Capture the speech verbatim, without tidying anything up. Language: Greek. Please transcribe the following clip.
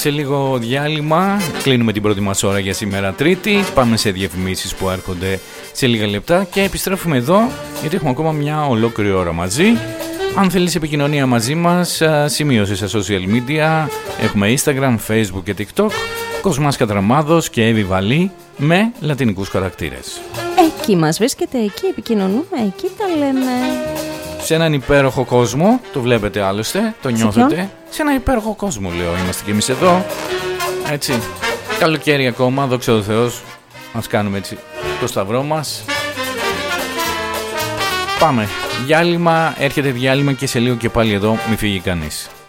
Σε λίγο διάλειμμα, κλείνουμε την πρώτη μας ώρα για σήμερα Τρίτη. Πάμε σε διαφημίσεις που έρχονται σε λίγα λεπτά και επιστρέφουμε εδώ γιατί έχουμε ακόμα μια ολόκληρη ώρα μαζί. Αν θέλεις επικοινωνία μαζί μας, σημείωσε στα social media. Έχουμε Instagram, Facebook και TikTok. Κοσμάς Κατραμάδος και Εύη Βαλή με λατινικούς χαρακτήρες. Εκεί μας βρίσκεται, εκεί επικοινωνούμε, εκεί τα λέμε. Σε έναν υπέροχο κόσμο, το βλέπετε άλλωστε, το νιώθετε. Σε, σε έναν υπέροχο κόσμο λέω, είμαστε και εμείς εδώ. Έτσι, καλοκαίρι ακόμα, δόξα τω Θεώς, μας κάνουμε έτσι το σταυρό μας. Πάμε, διάλειμμα, έρχεται διάλειμμα και σε λίγο και πάλι εδώ, μη φύγει κανείς.